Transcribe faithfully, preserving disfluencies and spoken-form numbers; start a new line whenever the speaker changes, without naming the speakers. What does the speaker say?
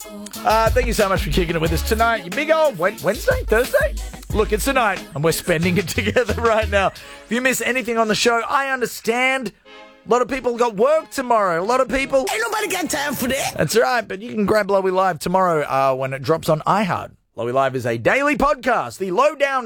Uh, thank you so much for kicking it with us tonight. You big old Wednesday, Thursday? Look, it's tonight, and we're spending it together right now. If you miss anything on the show, I understand. A lot of people got work tomorrow. A lot of people...
Ain't nobody got time for that.
That's right, but you can grab Lowy Live tomorrow uh, when it drops on iHeart. Lowy Live is a daily podcast, the lowdown